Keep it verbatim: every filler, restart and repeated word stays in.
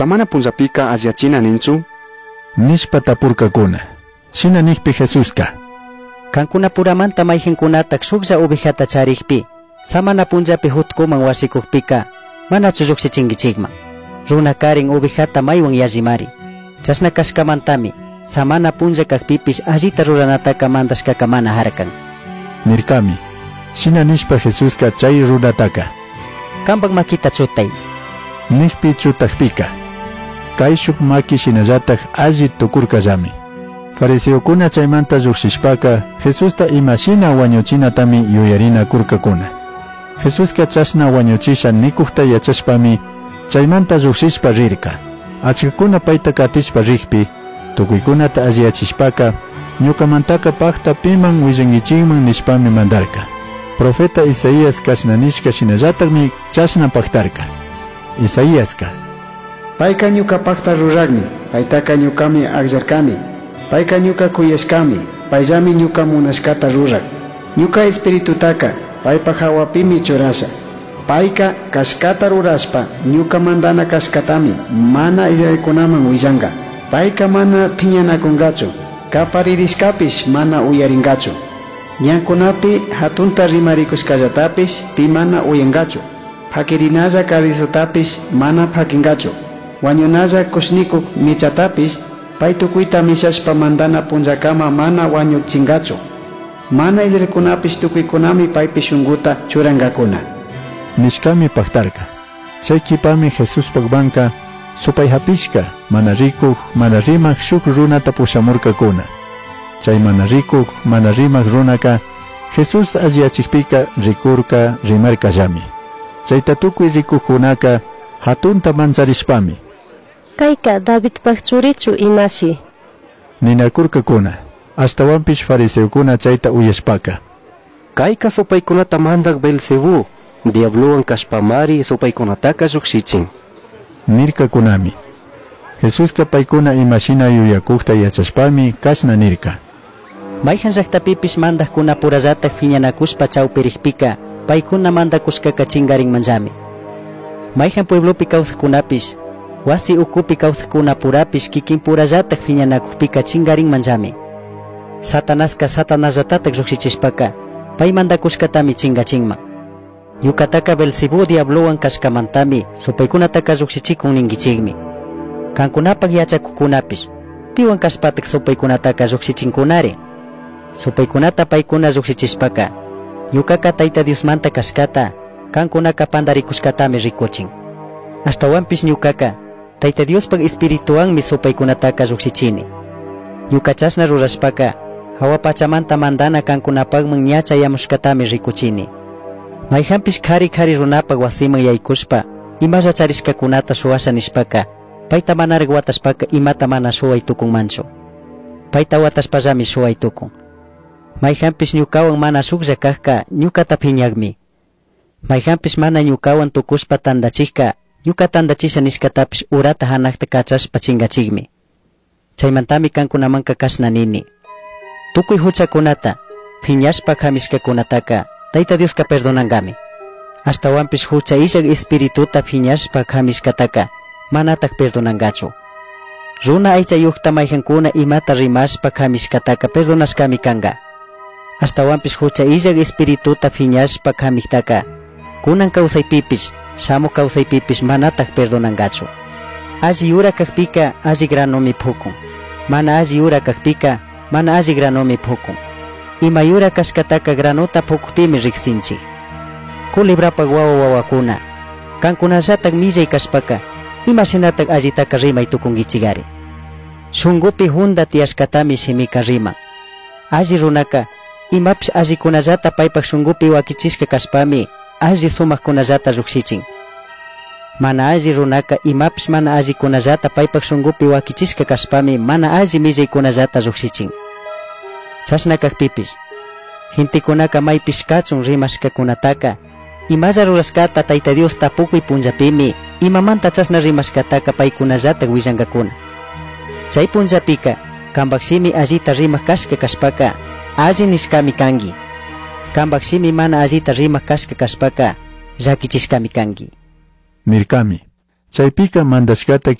samana punzapika asyachina ninchu? Nishpa tapurkakuna. Shina nikpi Jesuska. Kankuna puramanta mayjinkunata shuklla ovejata charikpi. Samana punjapi hutkuman wasikukpika. Mana chulluksichinkichikman. Runa karin ovejata maywan yallimari. Chasna kashkamantami. Samana punja kakpipish allita ruranataka mandashkaka mana harkan. Nirkami. Shina nishpa Jesuska chay runataka. Kampak makita chutay. Nikpi chutakpika. Kayshuk maki shinallatak alli tukurkallami. Fariseokuna chaymanta lluqshishpaka Jesusta imashina wañuchinatami yuyarina kurkakuna. Jesuska chashna wañuchisha nikukta yachashpami chaymanta lluqshishpa rirka. Achkakuna payta katishpa rikpi tukuykunata alliyachishpaka ñukamantaka pakta piman willangichikman nishpami mandarka. Profeta Isaías kashnanishka shinallatakmi chashna paktarka. Isaíaska. Payka ñuka pakta ruragmi, paytaka ñukami agjarkami. Payka ñuka kuyashkami, payllami ñuka munashkata rurag. Ñuka espiritutaka, paypa hawapimi churasha. Payka kashkata rurashpa, ñuka mandana kashkatami, mana illarikunaman willanga. Payka mana piñanakungachu, kaparirishkapish mana uyaringachu. Ñankunapi hatunta rimarikushkallatapish pi mana uyangachu. Pakirinalla karisutapish mana pakingachu. Wañunalla kushnikuk michatapish pay tukuyta mishashpa mandana punjakama mana wañuchingachu. Mana illarikunapish tukuykunami paypi shunguta churangakuna. Nishkami paktarka. Chay kipami Jesus pakbanka supay hapishka mana rikuk mana rimak shuk runata pushamurkakuna. Chay mana rikuk mana rimak runaka Jesus alliyachikpika rikurka rimarkallami. Chayta tukuy rikukunaka hatunta mancharishpami. Kayka David pakchurichu imashi. Ninakurkakuna. Ashtawanpish fariseokuna chayta uyashpaka. Kayka supaykunata mandak Belzebú. Diabluwan kashpamari supaykunataka lluqshichin. Nirkakunami. Jesuska paykuna imashina yuyakukta yachashpami kashna nirka. Mayhan llaqtapipish mandaqkuna purallatak phiñanakushpa chawpirikpika paykuna mandakushkaka chingarinmanllami. Mayhan pueblopi kawsaqkunapish wasi ukupi kawsaqkuna purapish kikin purallatak phiñanakukpika chingarinmanllami. Satanaska satanallatataq lluqsichishpaka pay mandakushkatami chingachinman. Ñukataka Belzebú diabluwan kashkamantami supaykunataka lluqsichikun ninkichikmi. Kankunapak yachakukunapish piwan kashpatak supaykunataka lluqsichinkunari. Supaykunata paykuna lluqsichishpaka ñukaka Tayta Diosmanta kashkata kankunaka pandarikushkatami rikuchin. Ashtawanpish ñukaka Tayta Diospak espirituwanmi supaykunataka lluqsichini. Ñuka chashna rurashpaka hawa pachamanta mandana kankunapakman ñachayamushkatami rikuchini. Mayhanpish kari kari runapak wasiman yaykushpa imalla charishkakunata suwasha nishpaka payta manaraq watashpaka imata mana suway tukunmanchu. Payta watashpallami suway tukun. Mayhanpish ñukawan mana suklla kaqka ñukata phiñaqmi. Mayhanpish mana ñukawan tukushpa tandachikka ñuka tandachisha nishkatapish urata hanaqta kachashpa chingachikmi. Chaymantami kankunamanka kashna nini. Tukuy huchakunata phiñashpa khamishkakunataka Tayta Dioska perdonangami. Ashtawanpish hucha illak espirituta phiñashpa khamishkataka manatak perdonangachu. Runa aychayuqta mayjankuna imata rimashpa khamishkataka perdonashkami kanga. Ashtawanpish hucha illak espirituta phiñashpa khamiktaka kunan kawsaypipish shamuq kawsaypipish manatak perdonangachu. Alli yura kaqpika alli granomi phukun. Mana alli yura kaqpika mana alli granomi phukun. Ima yura kashkataka granota phukupimi riqsinchik. Kulibrapak wawa wawakuna kankunallatak millay kashpaka imashinatak allitaka rimay tukunkichigari. Shungupi hunda tiyashkatami shimika riman. Alli runaka imapish allikunallata paypak shungupi wakichishka kashpami alli sumaqkunallata lluqsichin. Mana alli runaka imapish mana allikunallata paypak shungupi wakichishka kashpami mana alli millaykunallata lluqsichin. Chashna kaqpipish hintikunaka maypish kachun rimashkakunataka imalla rurashkata Tayta Dios tapukuy punllapimi imamanta chashna rimashkataka paykunallatak willankakuna. Chay punllapika kanpakshimi allita rimaq kashka kashpaka alli nishkami kanki. Kanpakshimi mana allita rimaq kashka kashpaka llakichishkami kanki. Nirkami. Chaypika mandashkata